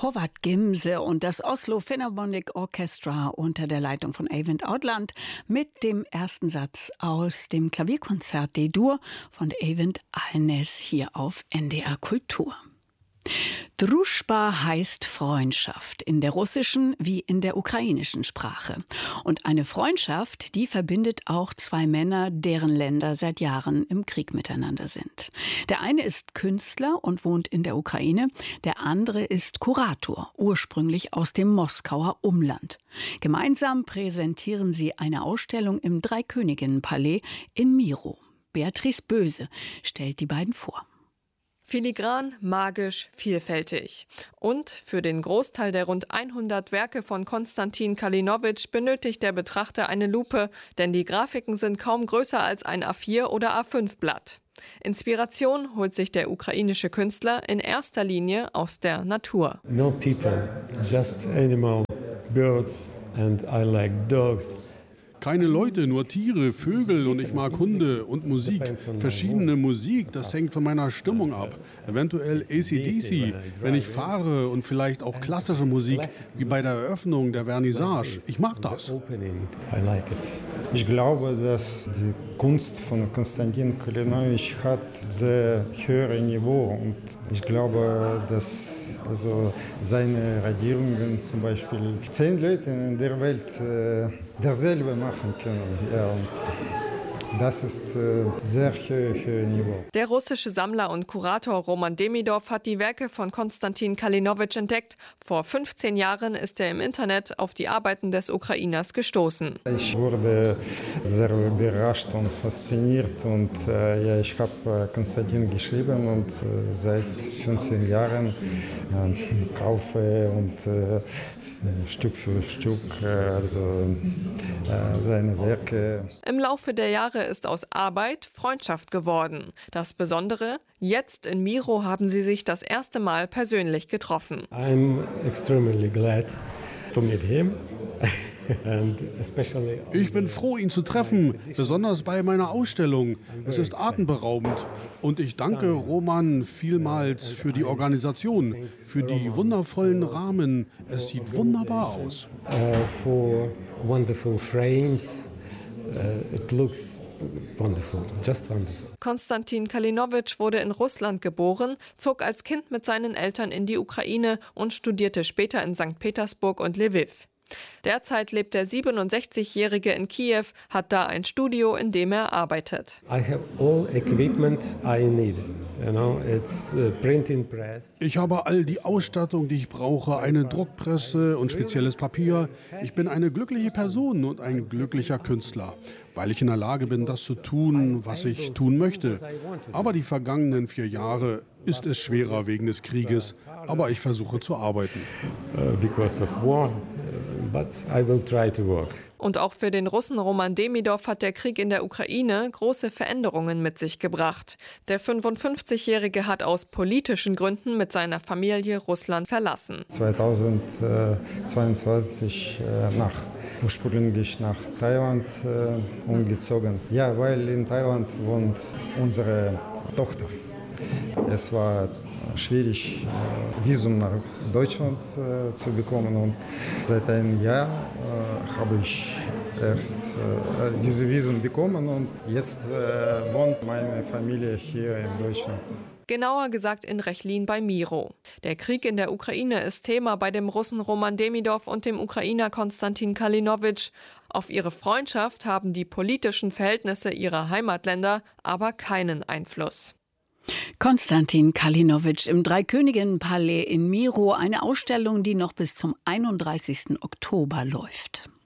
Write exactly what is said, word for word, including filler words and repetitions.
Håvard Gimse und das Oslo Philharmonic Orchestra unter der Leitung von Eyvind Outland mit dem ersten Satz aus dem Klavierkonzert D-Dur von Eyvind Alnes hier auf N D R Kultur. Druschba heißt Freundschaft in der russischen wie in der ukrainischen Sprache. Und eine Freundschaft, die verbindet auch zwei Männer, deren Länder seit Jahren im Krieg miteinander sind. Der eine ist Künstler und wohnt in der Ukraine, der andere ist Kurator, ursprünglich aus dem Moskauer Umland. Gemeinsam präsentieren sie eine Ausstellung im Dreiköniginnenpalais in Miro. Beatrice Böse stellt die beiden vor. Filigran, magisch, vielfältig. Und für den Großteil der rund hundert Werke von Konstantin Kalinowitsch benötigt der Betrachter eine Lupe, denn die Grafiken sind kaum größer als ein A vier oder A fünf Blatt. Inspiration holt sich der ukrainische Künstler in erster Linie aus der Natur. No people, just animal, birds and I like dogs. Keine Leute, nur Tiere, Vögel und ich mag Hunde und Musik. Verschiedene Musik, das hängt von meiner Stimmung ab. Eventuell A C D C, wenn ich fahre und vielleicht auch klassische Musik, wie bei der Eröffnung der Vernissage. Ich mag das. Ich glaube, dass die Kunst von Konstantin Kalinowitsch hat sehr höheres Niveau. Und ich glaube, dass also seine Radierungen zum Beispiel zehn Leute in der Welt äh, derselbe machen können. Ja, und das ist äh, sehr hohes Niveau. Der russische Sammler und Kurator Roman Demidov hat die Werke von Konstantin Kalinowitsch entdeckt. Vor fünfzehn Jahren ist er im Internet auf die Arbeiten des Ukrainers gestoßen. Ich wurde sehr überrascht und fasziniert und äh, ja, ich habe äh, Konstantin geschrieben und äh, seit fünfzehn Jahren äh, kaufe und äh, Stück für Stück also äh, seine Werke. Im Laufe der Jahre ist aus Arbeit Freundschaft geworden. Das Besondere, jetzt in Miro haben sie sich das erste Mal persönlich getroffen. I'm extremely glad to meet him. Ich bin froh, ihn zu treffen, besonders bei meiner Ausstellung. Es ist atemberaubend. Und ich danke Roman vielmals für die Organisation, für die wundervollen Rahmen. Es sieht wunderbar aus. Uh, for wonderful frames. Uh, it looks wonderful, just wonderful. Konstantin Kalinowitsch wurde in Russland geboren, zog als Kind mit seinen Eltern in die Ukraine und studierte später in Sankt Petersburg und Lwiw. Derzeit lebt der siebenundsechzigjährige in Kiew, hat da ein Studio, in dem er arbeitet. I have all equipment I need. You know, it's a printing press. Ich habe all die Ausstattung, die ich brauche, eine Druckpresse und spezielles Papier. Ich bin eine glückliche Person und ein glücklicher Künstler, weil ich in der Lage bin, das zu tun, was ich tun möchte. Aber die vergangenen vier Jahre ist es schwerer wegen des Krieges, aber ich versuche zu arbeiten. Uh, because of war. But I will try to work. Und auch für den Russen Roman Demidov hat der Krieg in der Ukraine große Veränderungen mit sich gebracht. Der fünfundfünfzigjährige hat aus politischen Gründen mit seiner Familie Russland verlassen. zweitausendzweiundzwanzig äh, nach, ursprünglich nach Thailand äh, umgezogen. Ja, weil in Thailand wohnt unsere Tochter. Es war schwierig, Visum nach Deutschland äh, zu bekommen und seit einem Jahr äh, habe ich erst äh, dieses Visum bekommen und jetzt äh, wohnt meine Familie hier in Deutschland. Genauer gesagt in Rechlin bei Miro. Der Krieg in der Ukraine ist Thema bei dem Russen Roman Demidov und dem Ukrainer Konstantin Kalinowitsch. Auf ihre Freundschaft haben die politischen Verhältnisse ihrer Heimatländer aber keinen Einfluss. Konstantin Kalinowitsch im Dreiköniginnenpalais in Miro, eine Ausstellung, die noch bis zum einunddreißigsten Oktober läuft.